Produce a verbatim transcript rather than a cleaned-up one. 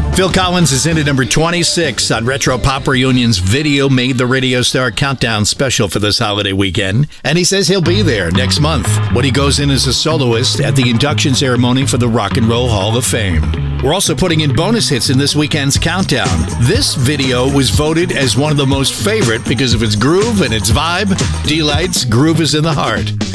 Phil Collins is in at number twenty-six on Retro Pop Reunion's Video Made the Radio Star Countdown special for this holiday weekend. And he says he'll be there next month when he goes in as a soloist at the induction ceremony for the Rock and Roll Hall of Fame. We're also putting in bonus hits in this weekend's countdown. This video was voted as one of the most favorite because of its groove and its vibe. D-Light's Groove is in the Heart.